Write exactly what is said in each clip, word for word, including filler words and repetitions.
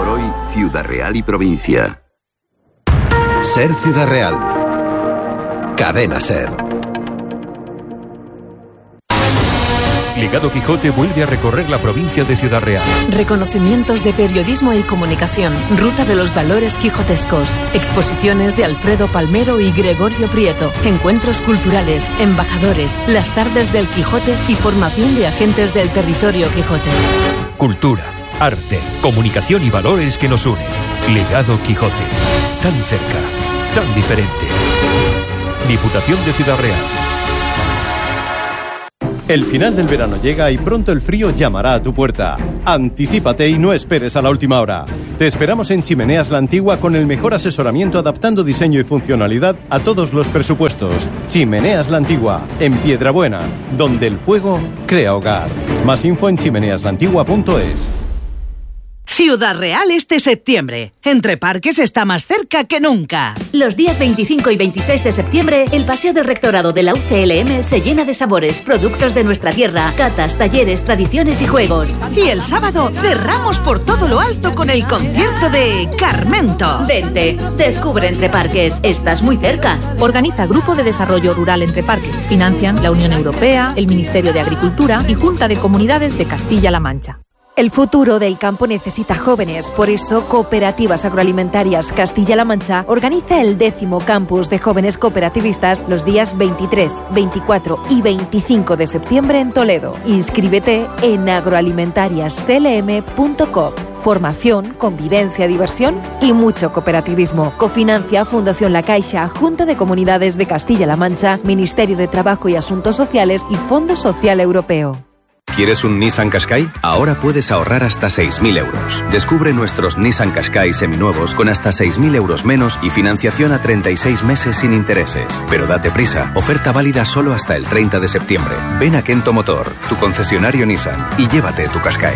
hoy, Ciudad Real y provincia. Ser Ciudad Real. Cadena Ser. Legado Quijote vuelve a recorrer la provincia de Ciudad Real. Reconocimientos de periodismo y comunicación. Ruta de los valores quijotescos. Exposiciones de Alfredo Palmero y Gregorio Prieto. Encuentros culturales, embajadores, las tardes del Quijote y formación de agentes del territorio Quijote. Cultura, arte, comunicación y valores que nos unen. Legado Quijote. Tan cerca, tan diferente. Diputación de Ciudad Real. El final del verano llega y pronto el frío llamará a tu puerta. Anticípate y no esperes a la última hora. Te esperamos en Chimeneas La Antigua con el mejor asesoramiento adaptando diseño y funcionalidad a todos los presupuestos. Chimeneas La Antigua, en Piedrabuena, donde el fuego crea hogar. Más info en chimeneas la antigua punto es. Ciudad Real este septiembre. Entre Parques está más cerca que nunca. Los días veinticinco y veintiséis de septiembre, el Paseo del Rectorado de la U C L M se llena de sabores, productos de nuestra tierra, catas, talleres, tradiciones y juegos. Y el sábado cerramos por todo lo alto con el concierto de Carmento. Vente, descubre Entre Parques, estás muy cerca. Organiza Grupo de Desarrollo Rural Entre Parques. Financian la Unión Europea, el Ministerio de Agricultura y Junta de Comunidades de Castilla-La Mancha. El futuro del campo necesita jóvenes, por eso Cooperativas Agroalimentarias Castilla-La Mancha organiza el décimo campus de jóvenes cooperativistas los días veintitrés, veinticuatro y veinticinco de septiembre en Toledo. Inscríbete en agroalimentarias c l m punto com. Formación, convivencia, diversión y mucho cooperativismo. Cofinancia Fundación La Caixa, Junta de Comunidades de Castilla-La Mancha, Ministerio de Trabajo y Asuntos Sociales y Fondo Social Europeo. ¿Quieres un Nissan Qashqai? Ahora puedes ahorrar hasta seis mil euros. Descubre nuestros Nissan Qashqai seminuevos con hasta seis mil euros menos y financiación a treinta y seis meses sin intereses. Pero date prisa, oferta válida solo hasta el treinta de septiembre. Ven a Kento Motor, tu concesionario Nissan, y llévate tu Qashqai.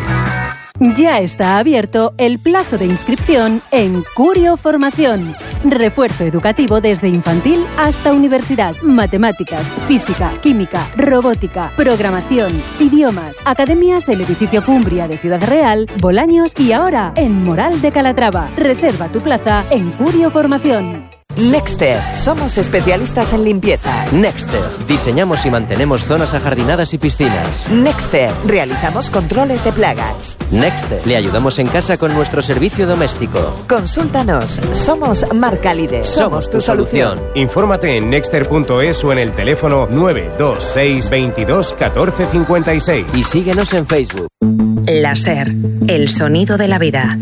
Ya está abierto el plazo de inscripción en Curio Formación. Refuerzo educativo desde infantil hasta universidad. Matemáticas, física, química, robótica, programación, idiomas. Academias del edificio Cumbria de Ciudad Real, Bolaños y ahora en Moral de Calatrava. Reserva tu plaza en Curio Formación. Nexter, somos especialistas en limpieza. Nexter, diseñamos y mantenemos zonas ajardinadas y piscinas. Nexter, realizamos controles de plagas. Nexter, le ayudamos en casa con nuestro servicio doméstico. Consúltanos, somos marca líder. Somos tu solución. Infórmate en nexter punto es o en el teléfono nueve dos seis veintidós catorce cincuenta y seis. Y síguenos en Facebook. La Ser, el sonido de la vida.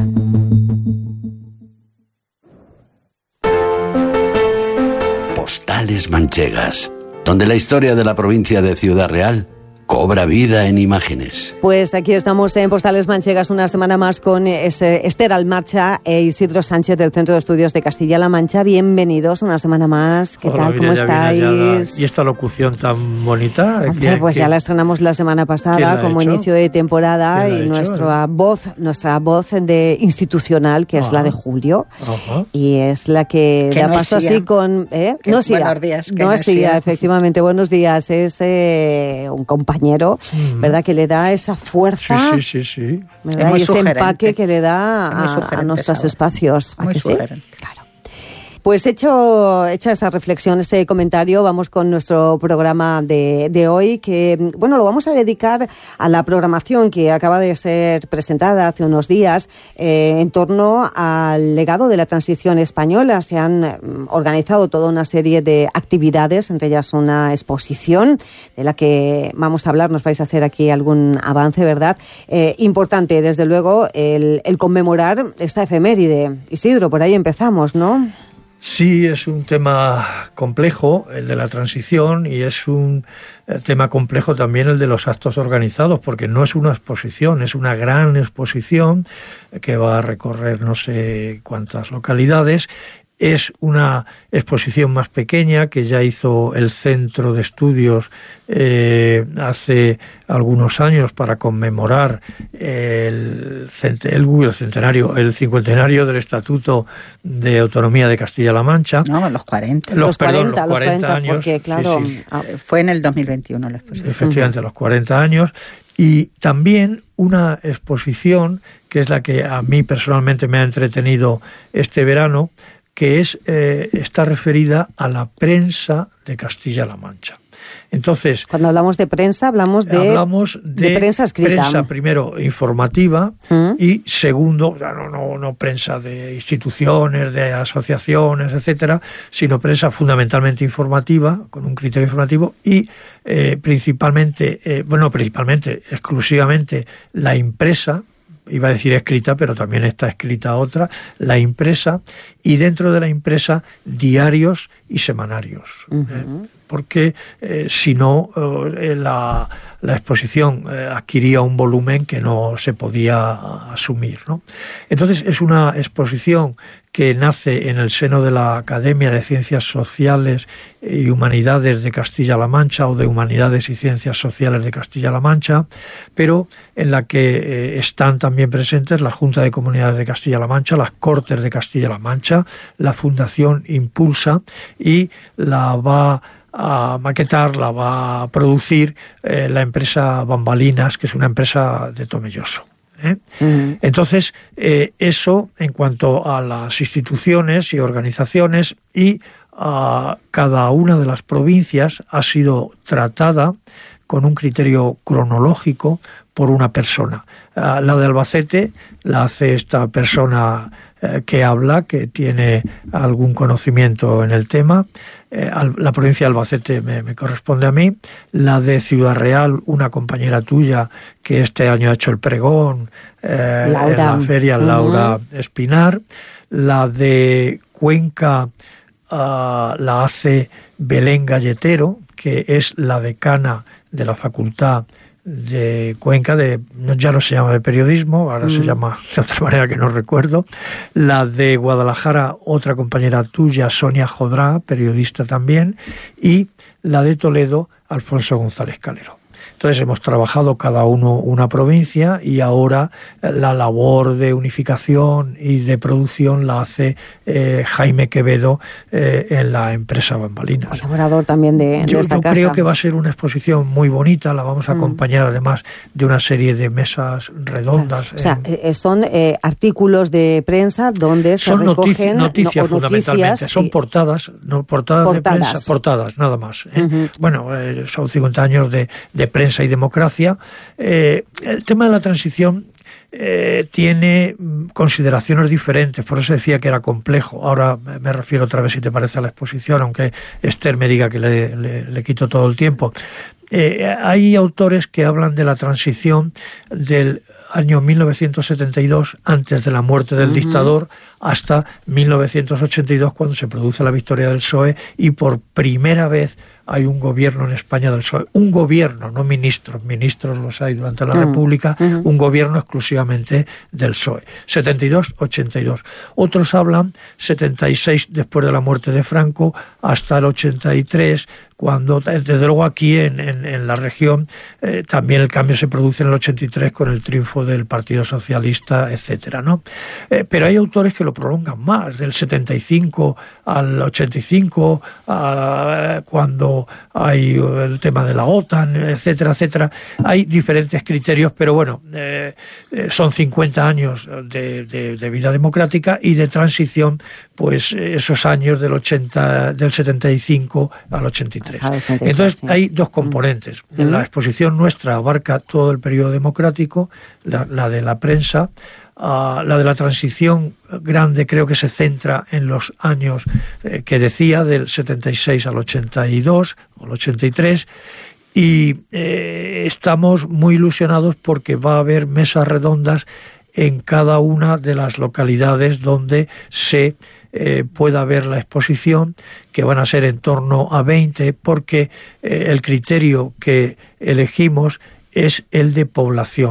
Postales manchegas, donde la historia de la provincia de Ciudad Real cobra vida en imágenes. Pues aquí estamos en Postales Manchegas una semana más con Esther Almarcha e Isidro Sánchez del Centro de Estudios de Castilla-La Mancha. Bienvenidos una semana más. ¿Qué Hola, tal? ¿Cómo estáis? Y esta locución tan bonita. Hombre, pues ya la estrenamos la semana pasada como inicio de temporada y nuestra voz, nuestra voz de institucional, que es Ajá. la de Julio, Ajá. y es la que, que da no paso así con... ¿eh? Que, no siga. Buenos días. Que no, no siga, efectivamente. Buenos días. Es eh, un compañero Mm. ¿verdad? Que le da esa fuerza, sí, sí, sí, sí. ¿verdad? Y ese empaque que le da a, a nuestros ¿sabes? espacios. ¿A Muy que sugerente. Sí? Claro. Pues hecho, hecha esa reflexión, ese comentario, vamos con nuestro programa de, de hoy, que, bueno, lo vamos a dedicar a la programación que acaba de ser presentada hace unos días eh, en torno al legado de la transición española. Se han eh, organizado toda una serie de actividades, entre ellas una exposición de la que vamos a hablar, nos vais a hacer aquí algún avance, ¿verdad? Eh, importante, desde luego, el, el conmemorar esta efeméride. Isidro, por ahí empezamos, ¿no? Sí, es un tema complejo el de la transición y es un tema complejo también el de los actos organizados, porque no es una exposición, es una gran exposición que va a recorrer no sé cuántas localidades. Es una exposición más pequeña que ya hizo el Centro de Estudios eh, hace algunos años para conmemorar el, el, el centenario, el cincuentenario del Estatuto de Autonomía de Castilla-La Mancha. No, los cuarenta. Los, los perdón, cuarenta, los cuarenta los cuarenta años. Porque, claro, sí, sí. Fue en el dos mil veintiuno la exposición. Efectivamente, uh-huh. los cuarenta años. Y también una exposición, que es la que a mí personalmente me ha entretenido este verano, que es eh, está referida a la prensa de Castilla-La Mancha. Entonces, cuando hablamos de prensa, hablamos de, hablamos de, de prensa escrita. Prensa, primero, informativa, ¿Mm? y segundo, no, no, no prensa de instituciones, de asociaciones, etcétera, sino prensa fundamentalmente informativa, con un criterio informativo, y eh, principalmente, eh, bueno, principalmente, exclusivamente, la impresa, iba a decir escrita, pero también está escrita otra, la impresa, y dentro de la impresa, diarios y semanarios. Uh-huh. ¿eh? Porque eh, si no, eh, la, la exposición eh, adquiría un volumen que no se podía asumir, ¿no? Entonces, es una exposición que nace en el seno de la Academia de Ciencias Sociales y Humanidades de Castilla-La Mancha, o de Humanidades y Ciencias Sociales de Castilla-La Mancha, pero en la que eh, están también presentes la Junta de Comunidades de Castilla-La Mancha, las Cortes de Castilla-La Mancha, la Fundación Impulsa, y la va a maquetar, la va a producir eh, la empresa Bambalinas, que es una empresa de Tomelloso. ¿eh? Uh-huh. Entonces, eh, eso en cuanto a las instituciones y organizaciones, y a cada una de las provincias ha sido tratada con un criterio cronológico por una persona. Uh, la de Albacete la hace esta persona eh, que habla, que tiene algún conocimiento en el tema. Eh, la provincia de Albacete me, me corresponde a mí. La de Ciudad Real, una compañera tuya que este año ha hecho el pregón eh, en la feria, uh-huh. Laura Espinar. La de Cuenca uh, la hace Belén Galletero, que es la decana de la Facultad de Cuenca, de ya no se llama de periodismo, ahora mm. se llama de otra manera que no recuerdo. La de Guadalajara, otra compañera tuya, Sonia Jodrá, periodista también, y la de Toledo, Alfonso González Calero. Entonces hemos trabajado cada uno una provincia, y ahora la labor de unificación y de producción la hace eh, Jaime Quevedo eh, en la empresa Bambalinas. Colaborador también de, de yo, esta yo casa. creo que va a ser una exposición muy bonita, la vamos a acompañar mm. además de una serie de mesas redondas. Claro. O sea, eh, son eh, artículos de prensa donde son se recogen noticias, no, fundamentalmente, noticias son y... portadas, no portadas, portadas de prensa, portadas, nada más. ¿eh? Uh-huh. Bueno, eh, son cincuenta años de, de prensa y democracia. Eh, el tema de la transición eh, tiene consideraciones diferentes, por eso decía que era complejo. Ahora me refiero otra vez, si te parece, a la exposición, aunque Esther me diga que le, le, le quito todo el tiempo. Eh, hay autores que hablan de la transición del año mil novecientos setenta y dos, antes de la muerte del uh-huh. dictador, hasta mil novecientos ochenta y dos, cuando se produce la victoria del P S O E, y por primera vez hay un gobierno en España del P S O E. Un gobierno, no ministros. Ministros los hay durante la uh-huh. República. Uh-huh. Un gobierno exclusivamente del P S O E. setenta y dos, ochenta y dos. Otros hablan setenta y seis, después de la muerte de Franco, hasta el ochenta y tres, cuando, desde luego aquí en, en, en la región, eh, también el cambio se produce en el ochenta y tres con el triunfo del Partido Socialista, etcétera, ¿no? Eh, pero hay autores que lo prolongan más, del setenta y cinco al ochenta y cinco, a, cuando hay el tema de la OTAN, etcétera, etcétera. Hay diferentes criterios, pero bueno, eh, son cincuenta años de, de, de vida democrática y de transición, pues esos años del ochenta, del setenta y cinco al ochenta y tres. Entonces sí. Hay dos componentes. Mm. La exposición nuestra abarca todo el periodo democrático, la, la de la prensa. Uh, la de la transición grande creo que se centra en los años eh, que decía, del setenta y seis al ochenta y dos o al ochenta y tres, y eh, estamos muy ilusionados porque va a haber mesas redondas en cada una de las localidades donde se eh, pueda ver la exposición, que van a ser en torno a veinte, porque eh, el criterio que elegimos es el de población.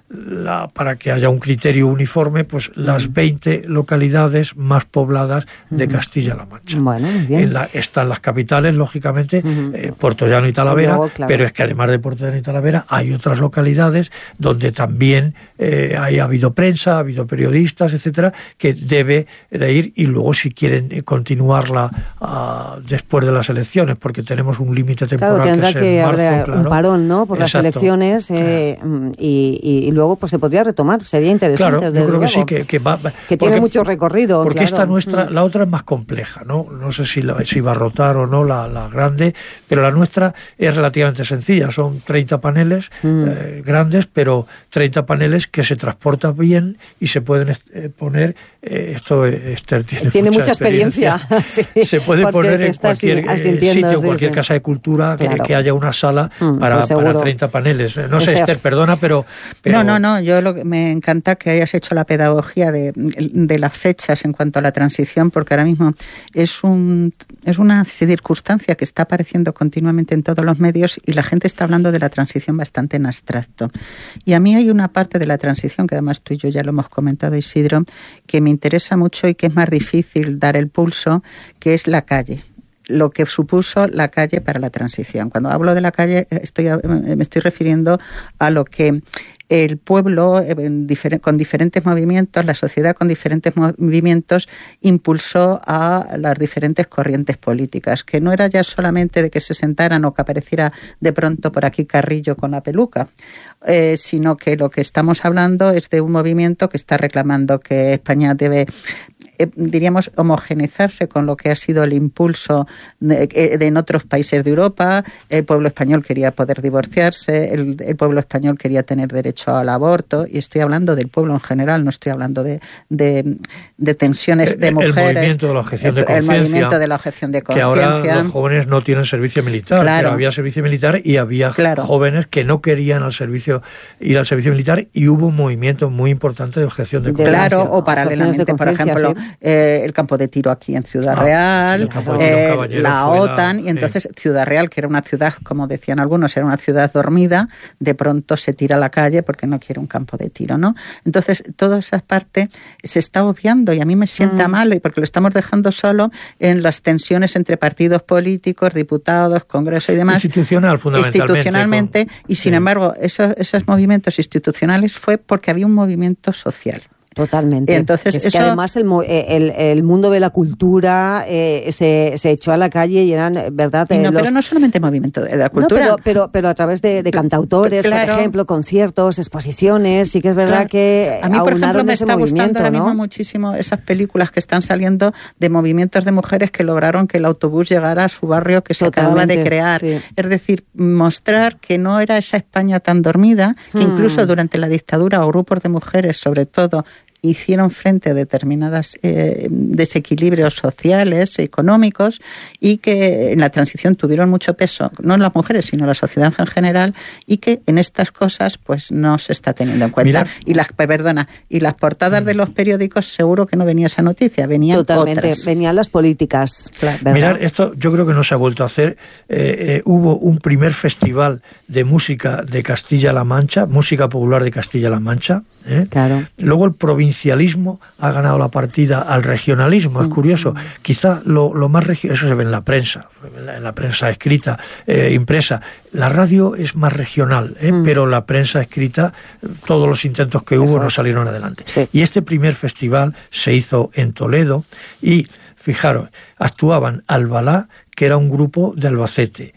la, para que haya un criterio uniforme, pues las veinte localidades más pobladas de Castilla-La Mancha. Bueno, muy bien. En la, están las capitales, lógicamente, uh-huh. eh, Puertollano y Talavera, luego, claro. pero es que además de Puertollano y Talavera hay otras localidades donde también eh, hay, ha habido prensa, ha habido periodistas, etcétera, que debe de ir, y luego si quieren continuarla uh, después de las elecciones, porque tenemos un límite temporal. Claro, tendrá que, que es en marzo, haber claro. un parón, ¿no?, por Exacto. las elecciones eh, y, y, y luego pues se podría retomar, sería interesante. Claro, yo creo luego. que sí, que, que va, que porque, tiene mucho recorrido. Porque claro. esta nuestra, la otra es más compleja, ¿no? No sé si, la, si va a rotar o no la, la grande, pero la nuestra es relativamente sencilla. Son treinta paneles mm. eh, grandes, pero treinta paneles que se transportan bien y se pueden eh, poner. Eh, esto Esther tiene, tiene mucha, mucha experiencia. experiencia. Sí, se puede poner en cualquier eh, sitio, sí, cualquier sí. casa de cultura claro. que, que haya una sala mm, para, pues para treinta paneles. No sé, Esther, Esther, perdona, pero, pero... No, no, no. Yo lo que me encanta que hayas hecho la pedagogía de, de las fechas en cuanto a la transición, porque ahora mismo es un es una circunstancia que está apareciendo continuamente en todos los medios y la gente está hablando de la transición bastante en abstracto. Y a mí hay una parte de la transición, que además tú y yo ya lo hemos comentado, Isidro, que me interesa mucho y que es más difícil dar el pulso, que es la calle. Lo que supuso la calle para la transición. Cuando hablo de la calle estoy me estoy refiriendo a lo que el pueblo con diferentes movimientos, la sociedad con diferentes movimientos impulsó a las diferentes corrientes políticas, que no era ya solamente de que se sentaran o que apareciera de pronto por aquí Carrillo con la peluca, eh, sino que lo que estamos hablando es de un movimiento que está reclamando que España debe Eh, diríamos, homogeneizarse con lo que ha sido el impulso de, de en otros países de Europa. El pueblo español quería poder divorciarse, el, el pueblo español quería tener derecho al aborto, y estoy hablando del pueblo en general, no estoy hablando de, de, de tensiones de mujeres. El movimiento de la objeción de conciencia. El movimiento de la objeción de conciencia. Que ahora los jóvenes no tienen servicio militar, claro. pero había servicio militar y había claro. jóvenes que no querían al servicio ir al servicio militar, y hubo un movimiento muy importante de objeción de conciencia. Claro, o paralelamente, por ejemplo, sí. Eh, el campo de tiro aquí en Ciudad ah, Real, eh, la OTAN, y entonces sí. Ciudad Real, que era una ciudad, como decían algunos, era una ciudad dormida, de pronto se tira a la calle porque no quiere un campo de tiro, ¿no? Entonces, toda esa parte se está obviando y a mí me sienta mm. mal, y porque lo estamos dejando solo en las tensiones entre partidos políticos, diputados, Congreso y demás. Institucional, fundamentalmente. Institucionalmente, con... y sin sí. embargo, esos, esos movimientos institucionales fue porque había un movimiento social. Totalmente. Entonces, es eso... que además el, el, el mundo de la cultura eh, se, se echó a la calle y eran, ¿verdad? Eh, no, los... pero no solamente movimiento de la cultura. No, pero, pero, pero a través de, de cantautores, claro. por ejemplo, conciertos, exposiciones, sí que es verdad claro. que a mí, por ejemplo, me está gustando ahora ¿no? mismo muchísimo esas películas que están saliendo de movimientos de mujeres que lograron que el autobús llegara a su barrio que se Totalmente, acababa de crear. Sí. Es decir, mostrar que no era esa España tan dormida, que hmm. incluso durante la dictadura o grupos de mujeres, sobre todo, hicieron frente a determinados eh, desequilibrios sociales, económicos, y que en la transición tuvieron mucho peso, no las mujeres, sino la sociedad en general, y que en estas cosas pues no se está teniendo en cuenta. Mira. Y las perdona, y las portadas de los periódicos seguro que no venía esa noticia, venían Totalmente, otras. venían las políticas. Claro. Mirar, esto yo creo que no se ha vuelto a hacer. Eh, eh, hubo un primer festival de música de Castilla-La Mancha, música popular de Castilla-La Mancha. ¿Eh? Claro. Luego el provincialismo ha ganado la partida al regionalismo, es curioso. Mm. Quizá lo, lo más regional, eso se ve en la prensa, en la, en la prensa escrita, eh, impresa. La radio es más regional, ¿eh? mm. pero la prensa escrita, todos los intentos que hubo eso no es. salieron adelante. Sí. Y este primer festival se hizo en Toledo y, fijaros, actuaban Albalá, que era un grupo de Albacete,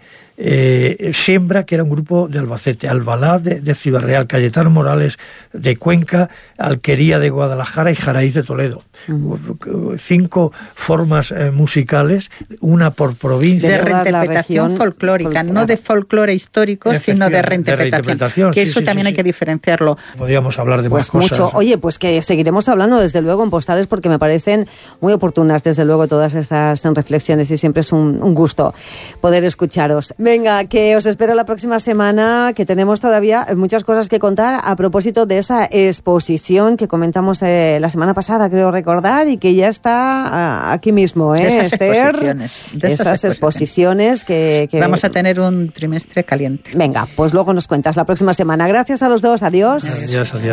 Eh, Siembra, que era un grupo de Albacete, Albalá de, de Ciudad Real, Cayetano Morales de Cuenca, Alquería de Guadalajara y Jaraíz de Toledo. Uh-huh. Cinco formas eh, musicales, una por provincia. De reinterpretación folclórica, folclore. No de folclore histórico, sino de reinterpretación. De reinterpretación que sí, eso sí, también sí, hay sí. que diferenciarlo. Podríamos hablar de pues más mucho. cosas. Oye, pues que seguiremos hablando desde luego en postales porque me parecen muy oportunas desde luego todas estas reflexiones y siempre es un, un gusto poder escucharos. Me Venga, que os espero la próxima semana, que tenemos todavía muchas cosas que contar a propósito de esa exposición que comentamos eh, la semana pasada, creo recordar, y que ya está uh, aquí mismo, ¿eh, de esas Esther? Exposiciones, de esas, esas exposiciones, exposiciones que, que... Vamos a tener un trimestre caliente. Venga, pues luego nos cuentas la próxima semana. Gracias a los dos, adiós. Adiós, adiós.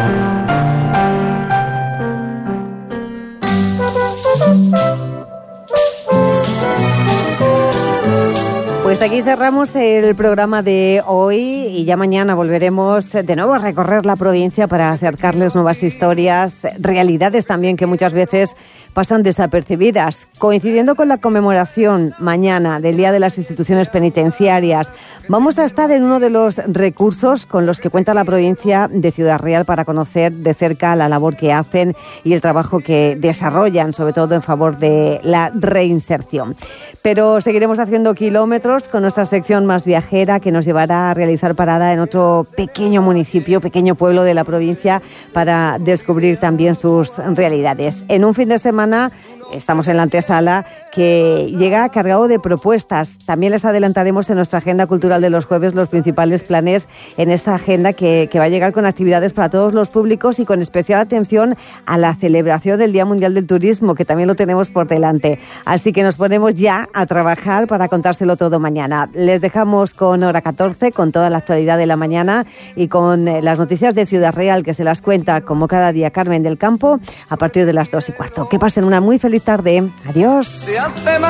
Pues aquí cerramos el programa de hoy y ya mañana volveremos de nuevo a recorrer la provincia para acercarles nuevas historias, realidades también que muchas veces pasan desapercibidas. Coincidiendo con la conmemoración mañana del Día de las Instituciones Penitenciarias, vamos a estar en uno de los recursos con los que cuenta la provincia de Ciudad Real para conocer de cerca la labor que hacen y el trabajo que desarrollan, sobre todo en favor de la reinserción. Pero seguiremos haciendo kilómetros con nuestra sección más viajera que nos llevará a realizar parada en otro pequeño municipio, pequeño pueblo de la provincia para descubrir también sus realidades. En un fin de semana estamos en la antesala que llega cargado de propuestas. También les adelantaremos en nuestra agenda cultural de los jueves los principales planes en esa agenda que, que va a llegar con actividades para todos los públicos y con especial atención a la celebración del Día Mundial del Turismo, que también lo tenemos por delante. Así que nos ponemos ya a trabajar para contárselo todo mañana. Les dejamos con hora catorce, con toda la actualidad de la mañana y con las noticias de Ciudad Real, que se las cuenta como cada día Carmen del Campo a partir de las dos y cuarto. Que pasen una muy feliz tarde. Adiós.